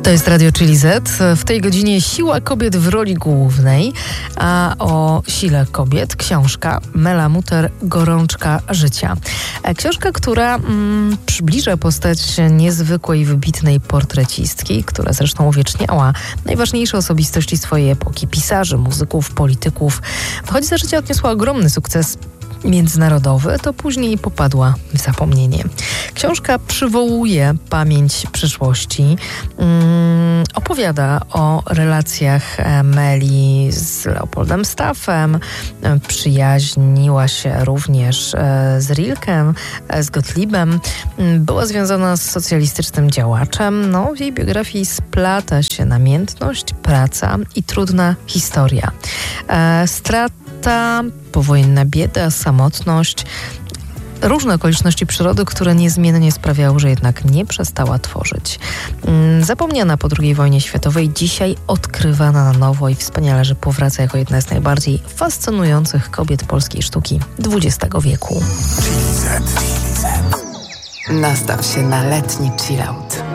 To jest Radio Chili Z. W tej godzinie siła kobiet w roli głównej, a o sile kobiet książka Mela Mutter Gorączka życia. Książka, która przybliża postać niezwykłej, wybitnej portrecistki, która zresztą uwieczniała najważniejsze osobistości swojej epoki. Pisarzy, muzyków, polityków. Choć za życia odniosła ogromny sukces międzynarodowy, to później popadła w zapomnienie. Książka przywołuje pamięć przyszłości, opowiada o relacjach Meli z Leopoldem Staffem, przyjaźniła się również z Rilkem, z Gottliebem, była związana z socjalistycznym działaczem. W jej biografii splata się namiętność, praca i trudna historia. Strata, powojenna bieda, samotność, różne okoliczności przyrody, które niezmiennie sprawiały, że jednak nie przestała tworzyć. Zapomniana po II wojnie światowej, dzisiaj odkrywana na nowo i wspaniale, że powraca jako jedna z najbardziej fascynujących kobiet polskiej sztuki XX wieku. Nastaw się na letni chillout.